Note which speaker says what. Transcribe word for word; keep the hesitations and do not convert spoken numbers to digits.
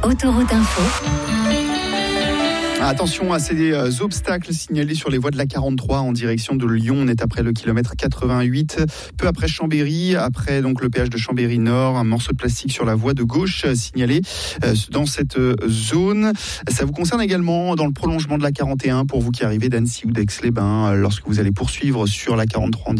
Speaker 1: Autoroute Info.
Speaker 2: Attention à ces obstacles signalés sur les voies de la quarante-trois en direction de Lyon. On est après le kilomètre quatre-vingt-huit, peu après Chambéry, après donc le péage de Chambéry Nord, un morceau de plastique sur la voie de gauche signalé dans cette zone. Ça vous concerne également dans le prolongement de la quarante et un pour vous qui arrivez d'Annecy ou d'Aix-les-Bains lorsque vous allez poursuivre sur la quarante-trois en